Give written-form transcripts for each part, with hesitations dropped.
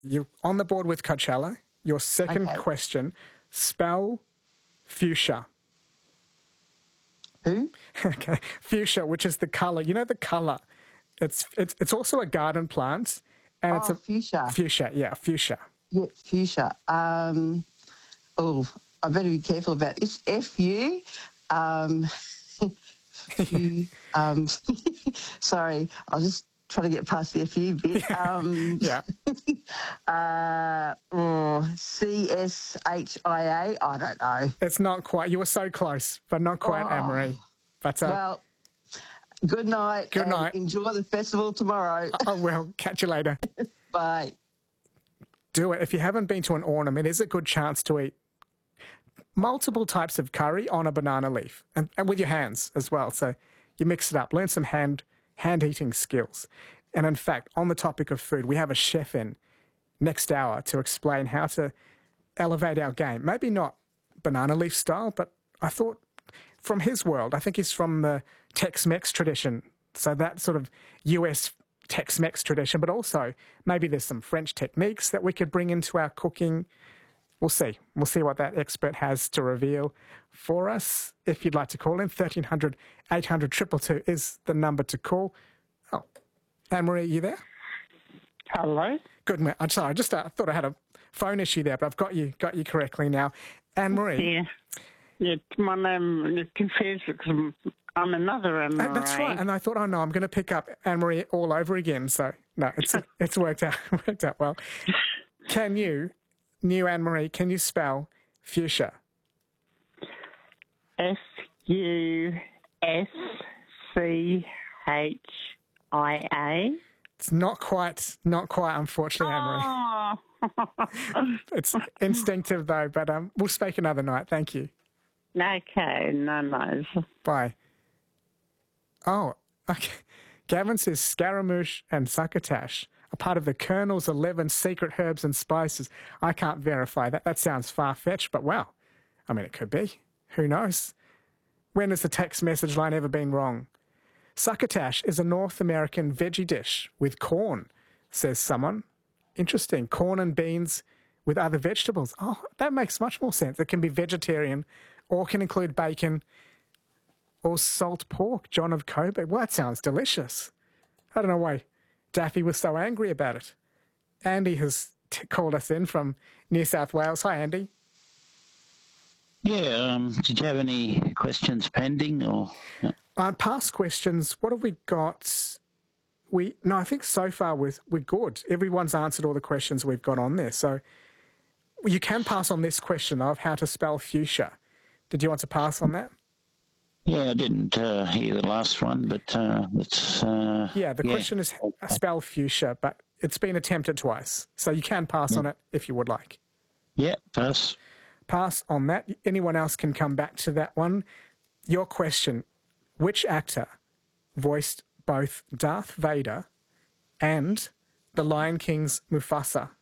You're on the board with Coachella. Your second question, spell fuchsia. Who? Okay, fuchsia, which is the colour. You know the colour. It's also a garden plant, and it's a fuchsia. Fuchsia, yeah, fuchsia. Yeah, fuchsia. I better be careful about this. F-U. Sorry, I was just trying to get past the FU bit. Yeah. C-S-H-I-A. I don't know. It's not quite. You were so close, but not quite, Anne-Marie. But, well, good night. Good night. Enjoy the festival tomorrow. I will. Catch you later. Bye. Do it. If you haven't been to an Ornum, it is a good chance to eat multiple types of curry on a banana leaf and with your hands as well. So you mix it up, learn some hand eating skills. And in fact, on the topic of food, we have a chef in next hour to explain how to elevate our game. Maybe not banana leaf style, but I thought from his world, I think he's from the Tex-Mex tradition. So that sort of US Tex-Mex tradition, but also maybe there's some French techniques that we could bring into our cooking. We'll see. We'll see what that expert has to reveal for us. If you'd like to call in, 1300 800 222 is the number to call. Oh, Anne-Marie, are you there? Hello. Good, man. I'm sorry. I just thought I had a phone issue there, but I've got you correctly now. Anne-Marie. Yeah, my name is confused because I'm another Anne-Marie. That's right. And I thought, oh no, I'm going to pick up Anne-Marie all over again. So no, it's worked out well. Can you? New Anne-Marie, can you spell fuchsia? F-U-S-C-H-I-A. It's not quite, unfortunately, Anne-Marie. It's instinctive though, but we'll speak another night. Thank you. Okay, no. Bye. Oh, okay. Gavin says Scaramouche and succotash are part of the Colonel's 11 secret herbs and spices. I can't verify that. That sounds far-fetched, but wow. I mean, it could be. Who knows? When has the text message line ever been wrong? Succotash is a North American veggie dish with corn, says someone. Interesting. Corn and beans with other vegetables. Oh, that makes much more sense. It can be vegetarian or can include bacon or salt pork. John of Coburg. Well, that sounds delicious. I don't know why Daffy was so angry about it. Andy has called us in from New South Wales. Hi, Andy. Yeah, did you have any questions pending or? Past questions, what have we got? I think so far we're good. Everyone's answered all the questions we've got on there. So you can pass on this question of how to spell fuchsia. Did you want to pass on that? Yeah, I didn't hear the last one, but it's... the question is spell fuchsia, but it's been attempted twice. So you can pass on it if you would like. Yeah, pass. Pass on that. Anyone else can come back to that one. Your question, which actor voiced both Darth Vader and the Lion King's Mufasa?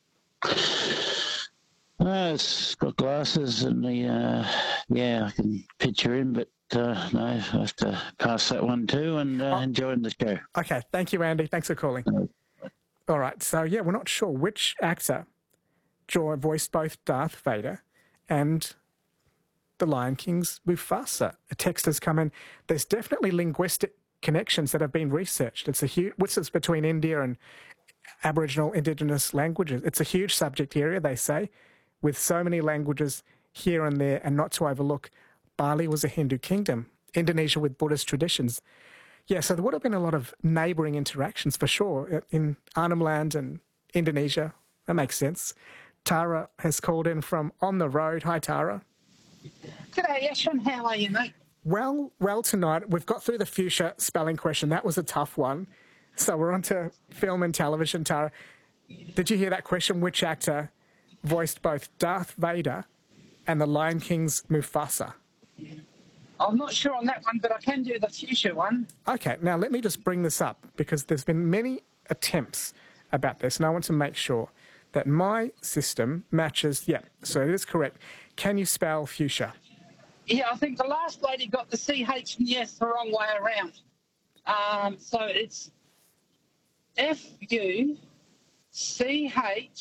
It's got glasses and I can picture him, but no, I have to pass that one too and enjoying the show. Okay, thank you, Andy. Thanks for calling. All right, so we're not sure which actor voiced both Darth Vader and the Lion King's Mufasa. A text has come in. There's definitely linguistic connections that have been researched. It's which is between India and Aboriginal Indigenous languages. It's a huge subject area, they say, with so many languages here and there, and not to overlook, Bali was a Hindu kingdom, Indonesia with Buddhist traditions. Yeah, so there would have been a lot of neighbouring interactions for sure in Arnhem Land and Indonesia. That makes sense. Tara has called in from On the Road. Hi, Tara. G'day, Ashwin. How are you, mate? Well, tonight we've got through the fuchsia spelling question. That was a tough one. So we're on to film and television, Tara. Did you hear that question? Which actor voiced both Darth Vader and the Lion King's Mufasa? I'm not sure on that one, but I can do the fuchsia one. Okay, now let me just bring this up because there's been many attempts about this, and I want to make sure that my system matches. Yeah, so it is correct. Can you spell fuchsia? Yeah, I think the last lady got the CH and the S the wrong way around. So it's CH